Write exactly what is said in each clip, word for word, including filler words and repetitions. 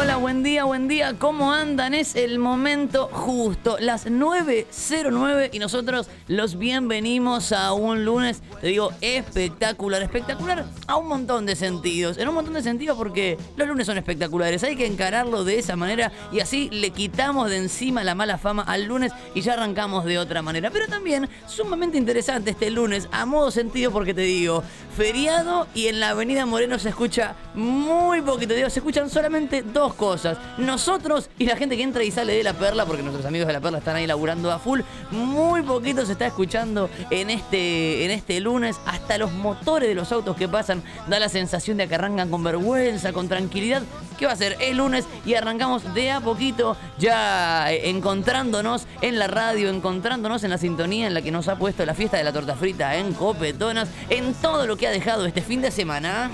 hola, buen día, buen día. ¿Cómo andan? Es el momento justo, las nueve cero nueve y nosotros los bienvenimos a un lunes, te digo, espectacular, espectacular a un montón de sentidos. En un montón de sentidos porque los lunes son espectaculares, hay que encararlo de esa manera y así le quitamos de encima la mala fama al lunes y ya arrancamos de otra manera. Pero también sumamente interesante este lunes, a modo sentido porque te digo, feriado y en la avenida Moreno se escucha muy poquito, digo, se escuchan solamente dos cosas. Nosotros y la gente que entra y sale de La Perla, porque nuestros amigos de La Perla están ahí laburando a full. Muy poquito se está escuchando en este, en este lunes. Hasta los motores de los autos que pasan da la sensación de que arrancan con vergüenza, con tranquilidad. ¿Qué va a ser? Es lunes y arrancamos de a poquito ya eh, encontrándonos en la radio, encontrándonos en la sintonía en la que nos ha puesto la fiesta de la torta frita en Copetonas, en todo lo que ha dejado este fin de semana.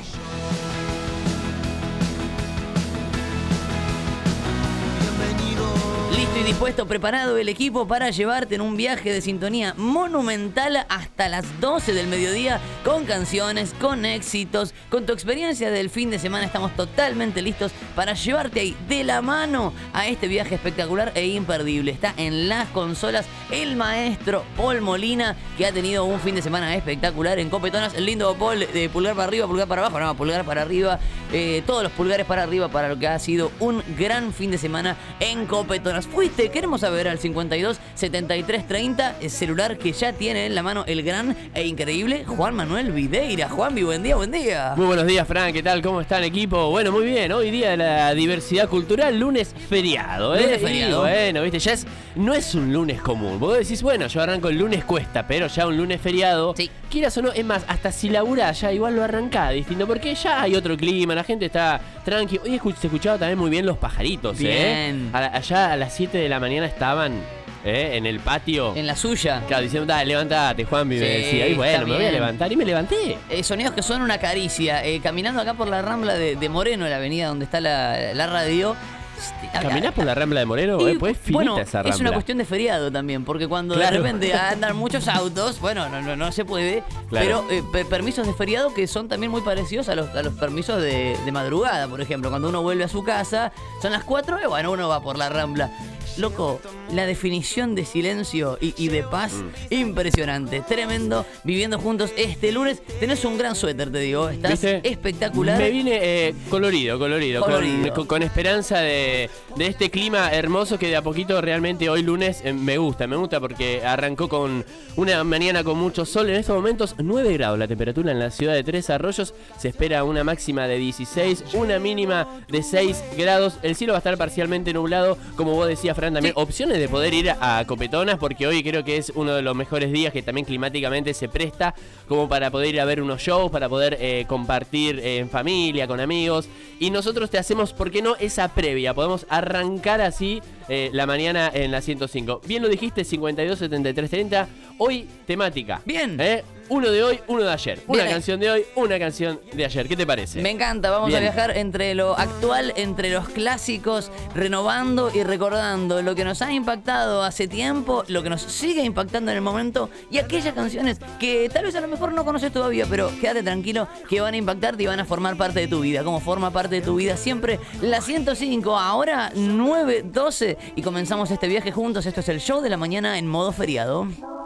Listo y dispuesto, preparado el equipo para llevarte en un viaje de sintonía monumental hasta las doce del mediodía con canciones, con éxitos, con tu experiencia del fin de semana. Estamos totalmente listos para llevarte ahí de la mano a este viaje espectacular e imperdible. Está en las consolas el maestro Paul Molina, que ha tenido un fin de semana espectacular en Copetonas. El lindo Paul, de pulgar para arriba, pulgar para abajo, no, pulgar para arriba, eh, todos los pulgares para arriba para lo que ha sido un gran fin de semana en Copetonas. Fuiste, queremos saber al cincuenta y dos setenta y tres treinta, el celular que ya tiene en la mano el gran e increíble Juan Manuel Videira. Juanvi, buen día, buen día. Muy buenos días, Fran, ¿qué tal? ¿Cómo están, equipo? Bueno, muy bien, hoy día de la diversidad cultural, lunes feriado, ¿eh? Lunes feriado. Y bueno, viste, ya es, no es un lunes común. Vos decís, bueno, yo arranco el lunes cuesta, pero ya un lunes feriado, sí. Quieras o no, es más, hasta si laburás ya igual lo arrancás distinto, porque ya hay otro clima, la gente está tranqui. Hoy escuch- se escuchaba también muy bien los pajaritos, bien. ¿eh? A la, allá a las siete de la mañana estaban ¿eh? en el patio. En la suya. Claro, diciendo, dale, levántate, Juanvi, Sí, me decía. Y bueno, me voy a levantar y me levanté. Eh, sonidos que son una caricia. Eh, caminando acá por la Rambla de, de Moreno, la avenida donde está la, la radio. ¿Caminás por la Rambla de Moreno? Y, Eh, pues finita bueno, esa Rambla. es una cuestión de feriado también, porque cuando Claro. de repente andan muchos autos, bueno, no, no, no se puede, Claro. pero eh, per- permisos de feriado que son también muy parecidos a los, a los permisos de, de madrugada, por ejemplo. Cuando uno vuelve a su casa, son las cuatro y bueno, uno va por la Rambla. Loco, la definición de silencio y, y de paz, mm. impresionante, tremendo, viviendo juntos este lunes. Tenés un gran suéter, te digo, estás ¿Viste? espectacular. Me vine eh, colorido, colorido, colorido. Con, con, con esperanza de, de este clima hermoso que de a poquito realmente hoy lunes eh, me gusta, me gusta porque arrancó con una mañana con mucho sol. En estos momentos nueve grados la temperatura en la ciudad de Tres Arroyos, se espera una máxima de dieciséis, una mínima de seis grados. El cielo va a estar parcialmente nublado, como vos decías, Fran, también sí. Opciones de poder ir a, a Copetonas porque hoy creo que es uno de los mejores días que también climáticamente se presta como para poder ir a ver unos shows, para poder eh, compartir eh, en familia, con amigos, y nosotros te hacemos, ¿por qué no?, esa previa, podemos arrancar así eh, la mañana en la ciento cinco. Bien lo dijiste, cincuenta y dos setenta y tres treinta, hoy temática. Bien. ¿Eh? Uno de hoy, uno de ayer. Una Bien. canción de hoy, una canción de ayer. ¿Qué te parece? Me encanta, vamos Bien. a viajar entre lo actual, entre los clásicos, renovando y recordando lo que nos ha impactado hace tiempo, lo que nos sigue impactando en el momento y aquellas canciones que tal vez a lo mejor no conoces todavía, pero quédate tranquilo que van a impactarte y van a formar parte de tu vida, como forma parte de tu vida siempre la ciento cinco, ahora nueve doce y comenzamos este viaje juntos. Esto es el show de la mañana en modo feriado.